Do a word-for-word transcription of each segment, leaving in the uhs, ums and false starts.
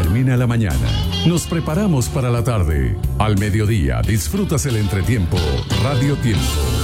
termina la mañana. Nos preparamos para la tarde. Al mediodía disfrutas el entretiempo Radio Tiempo.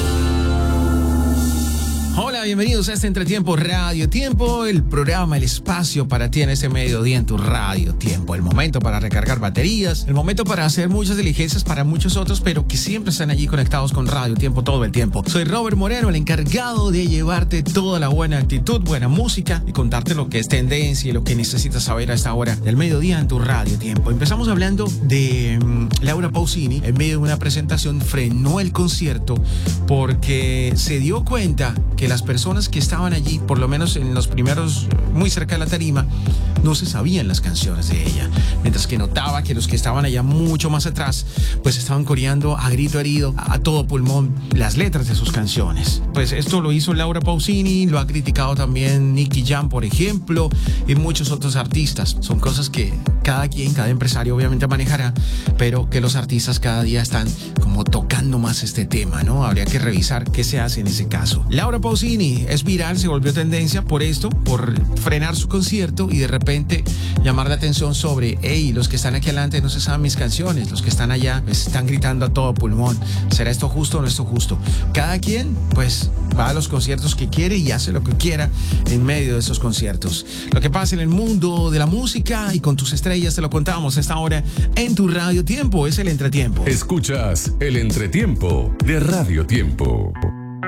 Hola, bienvenidos a este Entretiempo Radio Tiempo, el programa, el espacio para ti en ese mediodía en tu Radio Tiempo. El momento para recargar baterías, el momento para hacer muchas diligencias para muchos otros, pero que siempre están allí conectados con Radio Tiempo todo el tiempo. Soy Robert Moreno, el encargado de llevarte toda la buena actitud, buena música y contarte lo que es tendencia y lo que necesitas saber a esta hora del mediodía en tu Radio Tiempo. Empezamos hablando de um, Laura Pausini. En medio de una presentación frenó el concierto porque se dio cuenta que las personas que estaban allí, por lo menos en los primeros, muy cerca de la tarima, no se sabían las canciones de ella, mientras que notaba que los que estaban allá mucho más atrás, pues estaban coreando a grito herido, a todo pulmón, las letras de sus canciones. Pues esto lo hizo Laura Pausini, lo ha criticado también Nicky Jam, por ejemplo, y muchos otros artistas. Son cosas que cada quien, cada empresario obviamente manejará, pero que los artistas cada día están como tocando más este tema, ¿no? Habría que revisar qué se hace en ese caso. Laura Pausini es viral, se volvió tendencia por esto, por frenar su concierto y de repente llamar la atención sobre, hey, los que están aquí adelante no se saben mis canciones, los que están allá pues, están gritando a todo pulmón. ¿Será esto justo o no esto justo? Cada quien, pues, va a los conciertos que quiere y hace lo que quiera en medio de esos conciertos. Lo que pasa en el mundo de la música y con tus estrellas te lo contamos a esta hora en tu Radio Tiempo, es el Entretiempo. Escuchas el Entretiempo de Radio Tiempo.